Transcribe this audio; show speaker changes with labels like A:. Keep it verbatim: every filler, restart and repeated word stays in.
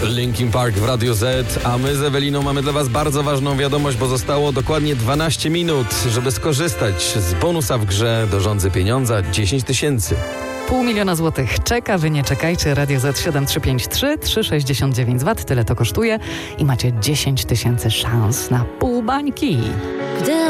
A: Linkin Park w Radiu Z, a my z Eweliną mamy dla Was bardzo ważną wiadomość, bo zostało dokładnie dwanaście minut, żeby skorzystać z bonusa w grze do rządzy pieniądza dziesięć tysięcy.
B: Pół miliona złotych czeka, wy nie czekajcie. Radio Z siedem trzy pięć trzy trzy sześćdziesiąt dziewięć złotych, tyle to kosztuje i macie dziesięć tysięcy szans na pół bańki.
C: Gdy